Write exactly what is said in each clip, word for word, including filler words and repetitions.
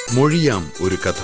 മൊഴിയാം ഒരു കഥ.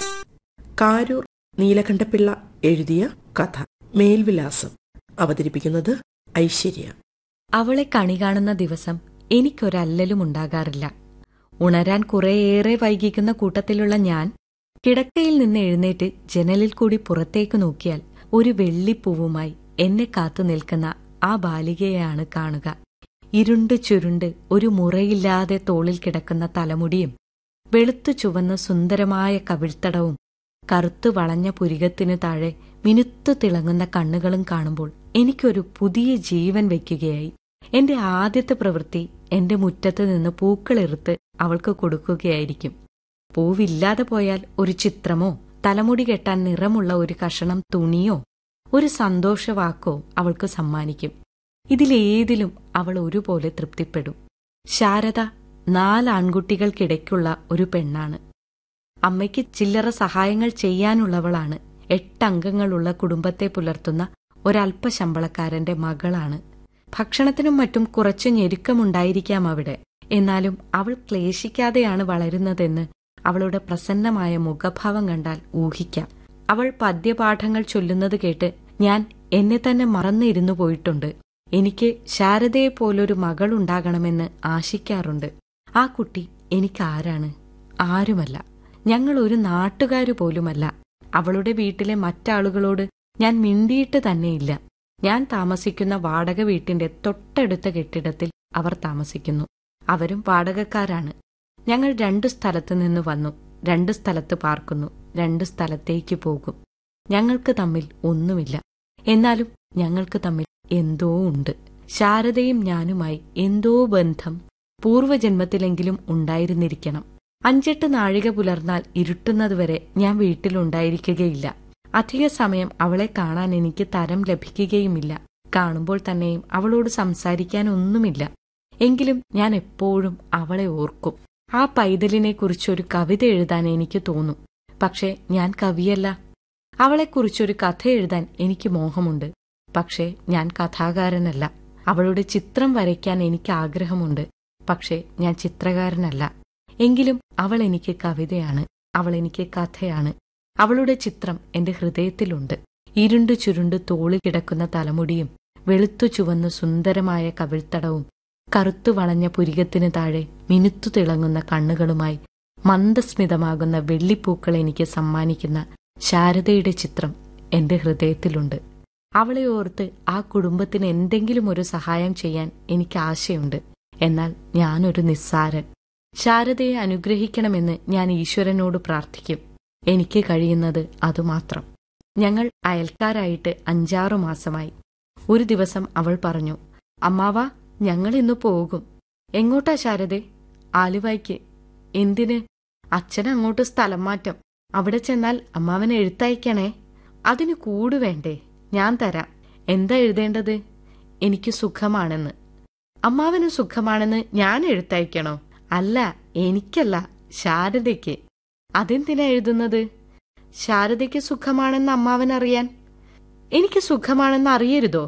കാരൂർ നീലകണ്ഠപിള്ള എഴുതിയ കഥ. മേൽവിലാസം. അവതരിപ്പിക്കുന്നത് ഐശ്വര്യ. അവളെ കണി കാണുന്ന ദിവസം എനിക്കൊരല്ലലും ഉണ്ടാകാറില്ല. ഉണരാൻ കുറേയേറെ വൈകിക്കുന്ന കൂട്ടത്തിലുള്ള ഞാൻ കിടക്കയിൽ നിന്ന് എഴുന്നേറ്റ് ജനലിൽ കൂടി പുറത്തേക്ക് നോക്കിയാൽ ഒരു വെള്ളിപ്പൂവുമായി എന്നെ കാത്തു നിൽക്കുന്ന ആ ബാലികയെയാണ് കാണുക. ഇരുണ്ട് ചുരുണ്ട് ഒരു മുറയില്ലാതെ തോളിൽ കിടക്കുന്ന തലമുടിയും വെളുത്തു ചുവന്ന സുന്ദരമായ കവിൾത്തടവും കറുത്തു വളഞ്ഞ പുരികത്തിനു താഴെ മിനുത്തു തിളങ്ങുന്ന കണ്ണുകളും കാണുമ്പോൾ എനിക്കൊരു പുതിയ ജീവൻ വയ്ക്കുകയായി. എന്റെ ആദ്യത്തെ പ്രവൃത്തി എന്റെ മുറ്റത്ത് നിന്ന് പൂക്കളെറുത്ത് അവൾക്ക് കൊടുക്കുകയായിരിക്കും. പൂവില്ലാതെ പോയാൽ ഒരു ചിത്രമോ തലമുടി കെട്ടാൻ നിറമുള്ള ഒരു കഷണം തുണിയോ ഒരു സന്തോഷവാക്കോ അവൾക്ക് സമ്മാനിക്കും. ഇതിലേതിലും അവൾ ഒരുപോലെ തൃപ്തിപ്പെടും. ശാരദ നാലാൺകുട്ടികൾക്കിടയ്ക്കുള്ള ഒരു പെണ്ണാണ്. അമ്മയ്ക്ക് ചില്ലറ സഹായങ്ങൾ ചെയ്യാനുള്ളവളാണ്. എട്ടംഗങ്ങളുള്ള കുടുംബത്തെ പുലർത്തുന്ന ഒരല്പശമ്പളക്കാരന്റെ മകളാണ്. ഭക്ഷണത്തിനും മറ്റും കുറച്ച് ഞെരുക്കമുണ്ടായിരിക്കാം അവിടെ. എന്നാലും അവൾ ക്ലേശിക്കാതെയാണ് വളരുന്നതെന്ന് അവളുടെ പ്രസന്നമായ മുഖഭാവം കണ്ടാൽ ഊഹിക്കാം. അവൾ പദ്യപാഠങ്ങൾ ചൊല്ലുന്നത് കേട്ട് ഞാൻ എന്നെ തന്നെ മറന്നിരുന്നു പോയിട്ടുണ്ട്. എനിക്ക് ശാരദയെപ്പോലൊരു മകളുണ്ടാകണമെന്ന് ആശിക്കാറുണ്ട്. ആ കുട്ടി എനിക്കാരാണ്? ആരുമല്ല. ഞങ്ങൾ ഒരു നാട്ടുകാരു പോലുമല്ല. അവളുടെ വീട്ടിലെ മറ്റാളുകളോട് ഞാൻ മിണ്ടിയിട്ട് തന്നെയില്ല. ഞാൻ താമസിക്കുന്ന വാടക വീട്ടിന്റെ തൊട്ടടുത്ത കെട്ടിടത്തിൽ അവർ താമസിക്കുന്നു. അവരും വാടകക്കാരാണ്. ഞങ്ങൾ രണ്ടു സ്ഥലത്തു നിന്ന് വന്നു, രണ്ട് സ്ഥലത്ത് പാർക്കുന്നു, രണ്ട് സ്ഥലത്തേക്ക് പോകും. ഞങ്ങൾക്ക് തമ്മിൽ ഒന്നുമില്ല. എന്നാലും ഞങ്ങൾക്ക് തമ്മിൽ എന്തോ ഉണ്ട്. ശാരദയും ഞാനുമായി എന്തോ ബന്ധം പൂർവ്വജന്മത്തിലെങ്കിലും ഉണ്ടായിരുന്നിരിക്കണം. അഞ്ചെട്ട് നാഴിക പുലർന്നാൽ ഇരുട്ടുന്നതുവരെ ഞാൻ വീട്ടിലുണ്ടായിരിക്കുകയില്ല. അധിക സമയം അവളെ കാണാൻ എനിക്ക് തരം ലഭിക്കുകയുമില്ല. കാണുമ്പോൾ തന്നെയും അവളോട് സംസാരിക്കാൻ ഒന്നുമില്ല. എങ്കിലും ഞാൻ എപ്പോഴും അവളെ ഓർക്കും. ആ പൈതലിനെക്കുറിച്ചൊരു കവിത എഴുതാൻ എനിക്ക് തോന്നും. പക്ഷേ ഞാൻ കവിയല്ല. അവളെക്കുറിച്ചൊരു കഥ എഴുതാൻ എനിക്ക് മോഹമുണ്ട്. പക്ഷേ ഞാൻ കഥാകാരനല്ല. അവളുടെ ചിത്രം വരയ്ക്കാൻ എനിക്ക് ആഗ്രഹമുണ്ട്. പക്ഷേ ഞാൻ ചിത്രകാരനല്ല. എങ്കിലും അവൾ എനിക്ക് കവിതയാണ്. അവൾ എനിക്ക് കഥയാണ്. അവളുടെ ചിത്രം എന്റെ ഹൃദയത്തിലുണ്ട്. ഇരുണ്ടു ചുരുണ്ട് തോളിൽ കിടക്കുന്ന തലമുടിയും വെളുത്തു ചുവന്ന് സുന്ദരമായ കവിൾത്തടവും കറുത്തു വളഞ്ഞ പുരികത്തിനു താഴെ മിനുത്തു തിളങ്ങുന്ന കണ്ണുകളുമായി മന്ദസ്മിതമാകുന്ന വെള്ളിപ്പൂക്കൾ എനിക്ക് സമ്മാനിക്കുന്ന ശാരദയുടെ ചിത്രം എന്റെ ഹൃദയത്തിലുണ്ട്. അവളെ ഓർത്ത് ആ കുടുംബത്തിന് എന്തെങ്കിലും ഒരു സഹായം ചെയ്യാൻ എനിക്ക് ആശയുണ്ട്. എന്നാൽ ഞാനൊരു നിസ്സാരൻ. ശാരദയെ അനുഗ്രഹിക്കണമെന്ന് ഞാൻ ഈശ്വരനോട് പ്രാർത്ഥിക്കും. എനിക്ക് കഴിയുന്നത് അതുമാത്രം. ഞങ്ങൾ അയൽക്കാരായിട്ട് അഞ്ചാറു മാസമായി. ഒരു ദിവസം അവൾ പറഞ്ഞു, അമ്മാവാ, ഞങ്ങൾ ഇന്ന് പോകും. എങ്ങോട്ടാ ശാരദേ? ആലുവായ്ക്ക്. എന്തിന്? അച്ഛന് അങ്ങോട്ട് സ്ഥലം മാറ്റം. അവിടെ ചെന്നാൽ അമ്മാവനെ എഴുത്തയക്കണേ. അതിന് കൂടുവേണ്ടേ? ഞാൻ തരാം. എന്താ എഴുതേണ്ടത്? എനിക്ക് സുഖമാണെന്ന്. അമ്മാവന് സുഖമാണെന്ന് ഞാൻ എഴുത്തയക്കണോ? അല്ല, എനിക്കല്ല, ശാരദയ്ക്ക്. അതെന്തിനാ എഴുതുന്നത്? ശാരദയ്ക്ക് സുഖമാണെന്ന് അമ്മാവനറിയാൻ. എനിക്ക് സുഖമാണെന്ന് അറിയരുതോ?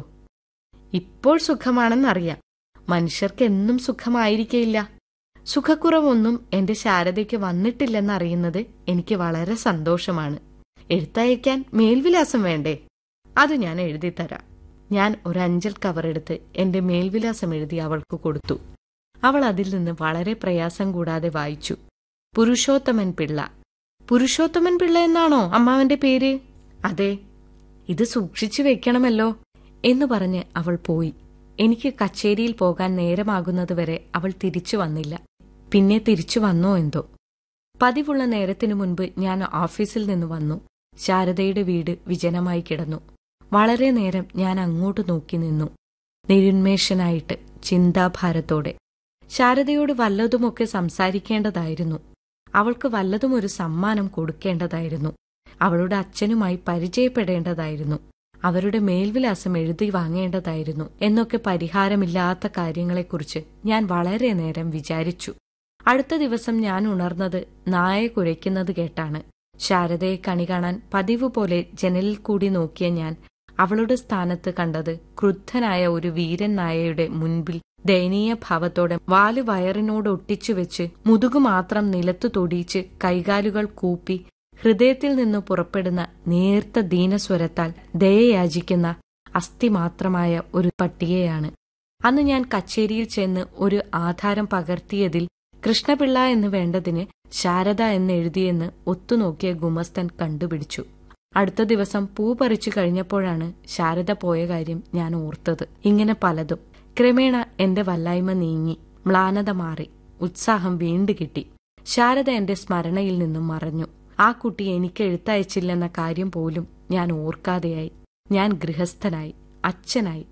ഇപ്പോൾ സുഖമാണെന്നറിയാം. മനുഷ്യർക്ക് എന്നും സുഖമായിരിക്കയില്ല. സുഖക്കുറവൊന്നും എന്റെ ശാരദയ്ക്ക് വന്നിട്ടില്ലെന്നറിയുന്നത് എനിക്ക് വളരെ സന്തോഷമാണ്. എഴുത്തയക്കാൻ മേൽവിലാസം വേണ്ടേ? അത് ഞാൻ എഴുതിത്തരാം. ഞാൻ ഒരു അഞ്ചൽ കവറെടുത്ത് എന്റെ മേൽവിലാസം എഴുതി അവൾക്ക് കൊടുത്തു. അവൾ അതിൽ നിന്ന് വളരെ പ്രയാസം കൂടാതെ വായിച്ചു. പുരുഷോത്തമൻ പിള്ള. പുരുഷോത്തമൻ പിള്ള എന്നാണോ അമ്മാവന്റെ പേര്? അതെ. ഇത് സൂക്ഷിച്ചു വെക്കണമല്ലോ എന്നു പറഞ്ഞ് അവൾ പോയി. എനിക്ക് കച്ചേരിയിൽ പോകാൻ നേരമാകുന്നതുവരെ അവൾ തിരിച്ചു വന്നില്ല. പിന്നെ തിരിച്ചു വന്നോ എന്തോ. പതിവുള്ള നേരത്തിനു മുൻപ് ഞാൻ ഓഫീസിൽ നിന്ന് വന്നു. ശാരദയുടെ വീട് വിജനമായി കിടന്നു. വളരെ നേരം ഞാൻ അങ്ങോട്ട് നോക്കി നിന്നു, നിരുന്മേഷനായിട്ട്, ചിന്താഭാരത്തോടെ. ശാരദയോട് വല്ലതുമൊക്കെ സംസാരിക്കേണ്ടതായിരുന്നു. അവൾക്ക് വല്ലതും ഒരു സമ്മാനം കൊടുക്കേണ്ടതായിരുന്നു. അവളുടെ അച്ഛനുമായി പരിചയപ്പെടേണ്ടതായിരുന്നു. അവരുടെ മേൽവിലാസം എഴുതി വാങ്ങേണ്ടതായിരുന്നു. എന്നൊക്കെ പരിഹാരമില്ലാത്ത കാര്യങ്ങളെക്കുറിച്ച് ഞാൻ വളരെ നേരം വിചാരിച്ചു. അടുത്ത ദിവസം ഞാൻ ഉണർന്നത് നായ കുരയ്ക്കുന്നത് കേട്ടാണ്. ശാരദയെ കണി കാണാൻ പതിവ് പോലെ ജനലിൽ കൂടി നോക്കിയ ഞാൻ അവളുടെ സ്ഥാനത്ത് കണ്ടത് ക്രുദ്ധനായ ഒരു വീരൻ നായയുടെ മുൻപിൽ ദയനീയ ഭാവത്തോടെ വാല് വയറിനോട് ഒട്ടിച്ചുവെച്ച് മുതുകു മാത്രം നിലത്തു തൊടിയിച്ച് കൈകാലുകൾ കൂപ്പി ഹൃദയത്തിൽ നിന്നു പുറപ്പെടുന്ന നേർത്ത ദീനസ്വരത്താൽ ദയയാചിക്കുന്ന അസ്ഥിമാത്രമായ ഒരു പട്ടികയാണ്. അന്ന് ഞാൻ കച്ചേരിയിൽ ചെന്ന് ഒരു ആധാരം പകർത്തിയതിൽ കൃഷ്ണപിള്ള എന്ന് വേണ്ടതിന് ശാരദ എന്നെഴുതിയെന്ന് ഒത്തുനോക്കിയ ഗുമസ്തൻ കണ്ടുപിടിച്ചു. അടുത്ത ദിവസം പൂ പറിച്ചു കഴിഞ്ഞപ്പോഴാണ് ശാരദ പോയ കാര്യം ഞാൻ ഓർത്തത്. ഇങ്ങനെ പലതും. ക്രമേണ എന്റെ വല്ലായ്മ നീങ്ങി, മ്ലാനത മാറി, ഉത്സാഹം വീണ്ടു കിട്ടി. ശാരദ എന്റെ സ്മരണയിൽ നിന്നും മറഞ്ഞു. ആ കുട്ടി എനിക്ക് എഴുത്തയച്ചില്ലെന്ന കാര്യം പോലും ഞാൻ ഓർക്കാതെയായി. ഞാൻ ഗൃഹസ്ഥനായി, അച്ഛനായി,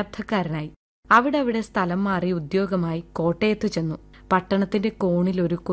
പ്രാരാബ്ധക്കാരനായി. അവിടെ അവിടെ സ്ഥലം മാറി ഉദ്യോഗമായി കോട്ടയത്തു ചെന്നു. പട്ടണത്തിന്റെ കോണിൽ ഒരു